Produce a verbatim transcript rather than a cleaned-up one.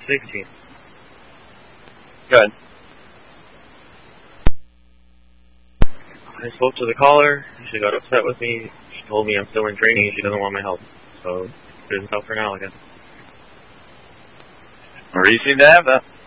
sixteen. Good. I spoke to the caller. She got upset with me. She told me I'm still in training and she doesn't want my help. So, business out for now, I guess. Or you seem to have that.